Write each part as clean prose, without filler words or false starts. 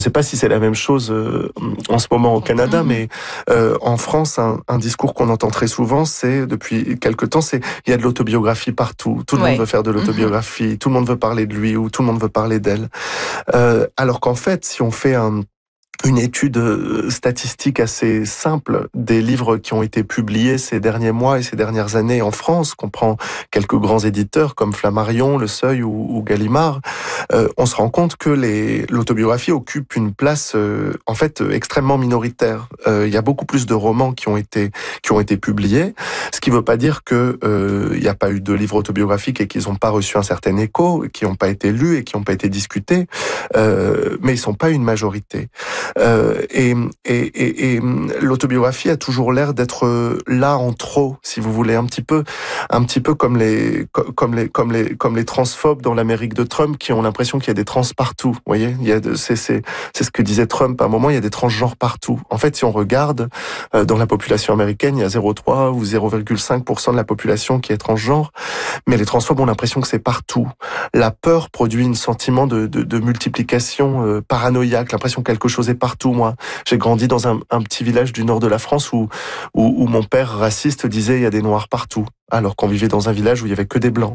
Je ne sais pas si c'est la même chose en ce moment au Canada, mais en France, un discours qu'on entend très souvent, c'est depuis quelque temps, c'est il y a de l'autobiographie partout. Tout le monde veut faire de l'autobiographie, tout le monde veut parler de lui ou tout le monde veut parler d'elle. Alors qu'en fait, si on fait une étude statistique assez simple des livres qui ont été publiés ces derniers mois et ces dernières années en France, qu'on prend quelques grands éditeurs comme Flammarion, Le Seuil ou Gallimard, on se rend compte que l'autobiographie occupe une place en fait extrêmement minoritaire. Il y a beaucoup plus de romans qui ont été publiés, ce qui ne veut pas dire que il n'y a pas eu de livres autobiographiques et qu'ils n'ont pas reçu un certain écho, qui n'ont pas été lus et qui n'ont pas été discutés, mais ils sont pas une majorité. Et l'autobiographie a toujours l'air d'être là en trop, si vous voulez, un petit peu comme les transphobes dans l'Amérique de Trump qui ont l'impression qu'il y a des trans partout. Vous voyez, c'est ce que disait Trump à un moment. Il y a des transgenres partout. En fait, si on regarde dans la population américaine, il y a 0,3 ou 0,5% de la population qui est transgenre, mais les transphobes ont l'impression que c'est partout. La peur produit un sentiment de multiplication paranoïaque, l'impression que quelque chose est partout. Moi, j'ai grandi dans un petit village du nord de la France où mon père raciste disait il y a des noirs partout, alors qu'on vivait dans un village où il y avait que des blancs.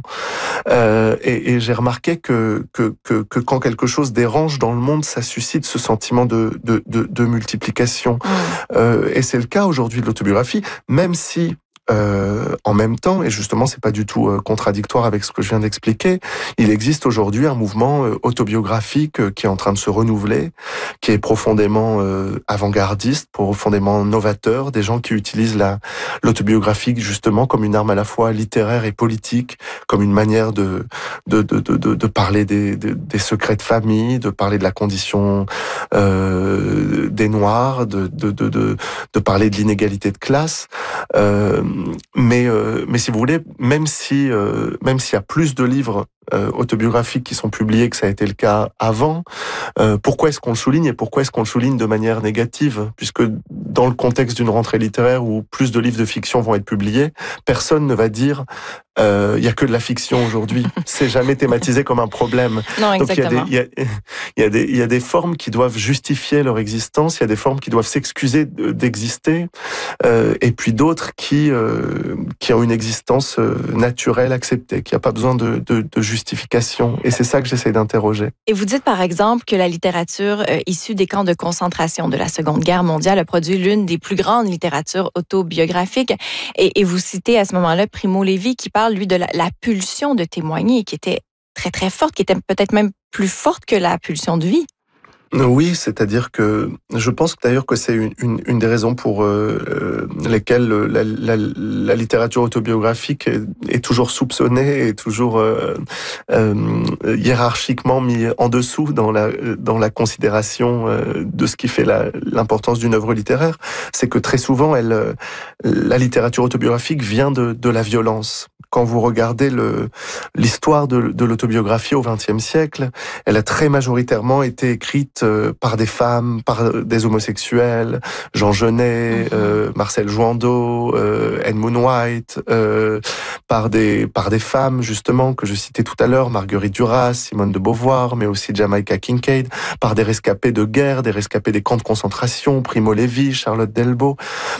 Et j'ai remarqué que quand quelque chose dérange dans le monde, ça suscite ce sentiment de multiplication. Et c'est le cas aujourd'hui de l'autobiographie, même si en même temps, et justement c'est pas du tout contradictoire avec ce que je viens d'expliquer, il existe aujourd'hui un mouvement autobiographique qui est en train de se renouveler, qui est profondément avant-gardiste, profondément novateur, des gens qui utilisent l'autobiographie justement comme une arme à la fois littéraire et politique, comme une manière de parler des secrets de famille, de parler de la condition des Noirs, de parler de l'inégalité de classe. Mais si vous voulez, même s'il y a plus de livres autobiographiques qui sont publiés que ça a été le cas avant, pourquoi est-ce qu'on le souligne et pourquoi est-ce qu'on le souligne de manière négative? Puisque dans le contexte d'une rentrée littéraire où plus de livres de fiction vont être publiés, personne ne va dire il y a que de la fiction aujourd'hui. C'est jamais thématisé comme un problème. Non, exactement. Donc il y a des formes qui doivent justifier leur existence, il y a des formes qui doivent s'excuser d'exister, et puis d'autres qui ont une existence naturelle, acceptée, qui n'a pas besoin de justification. Et c'est ça que j'essaie d'interroger. Et vous dites par exemple que la littérature issue des camps de concentration de la Seconde Guerre mondiale a produit l'une des plus grandes littératures autobiographiques. Et vous citez à ce moment-là Primo Levi qui parle, lui, de la pulsion de témoigner, qui était très, très forte, qui était peut-être même plus forte que la pulsion de vie. Oui, c'est-à-dire que je pense d'ailleurs que c'est une des raisons pour lesquelles la littérature autobiographique est toujours soupçonnée et toujours hiérarchiquement mis en dessous dans la considération de ce qui fait l'importance d'une œuvre littéraire. C'est que très souvent, la littérature autobiographique vient de la violence. Quand vous regardez l'histoire de l'autobiographie au XXe siècle, elle a très majoritairement été écrite par des femmes, par des homosexuels, Jean Genet, Marcel Jouandeau, Edmund White, par des femmes justement que je citais tout à l'heure, Marguerite Duras, Simone de Beauvoir, mais aussi Jamaica Kincaid, par des rescapés de guerre, des rescapés des camps de concentration, Primo Levi, Charlotte Delbo.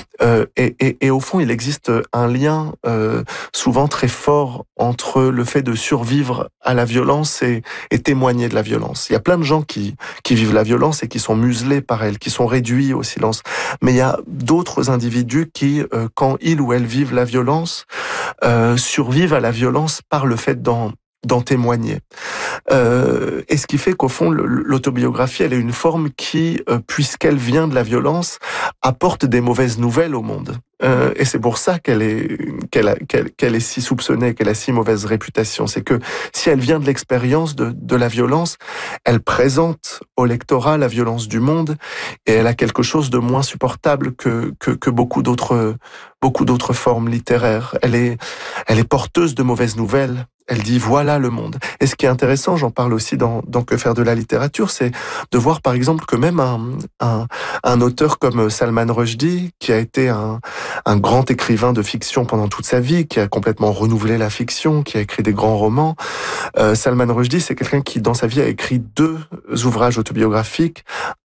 Et au fond, il existe un lien souvent très fort entre le fait de survivre à la violence et témoigner de la violence. Il y a plein de gens qui vivent la violence et qui sont muselés par elle, qui sont réduits au silence. Mais il y a d'autres individus qui, quand ils ou elles vivent la violence, survivent à la violence par le fait d'en témoigner. Et ce qui fait qu'au fond, l'autobiographie, elle est une forme qui, puisqu'elle vient de la violence, apporte des mauvaises nouvelles au monde. Et c'est pour ça qu'elle est si soupçonnée, qu'elle a si mauvaise réputation. C'est que si elle vient de l'expérience de la violence, elle présente au lectorat la violence du monde et elle a quelque chose de moins supportable que beaucoup d'autres formes littéraires. Elle est porteuse de mauvaises nouvelles. Elle dit voilà le monde. Et ce qui est intéressant, j'en parle aussi dans Que faire de la littérature, c'est de voir par exemple que même un auteur comme Salman Rushdie, qui a été un grand écrivain de fiction pendant toute sa vie, qui a complètement renouvelé la fiction, qui a écrit des grands romans, Salman Rushdie, c'est quelqu'un qui dans sa vie a écrit 2 ouvrages autobiographiques.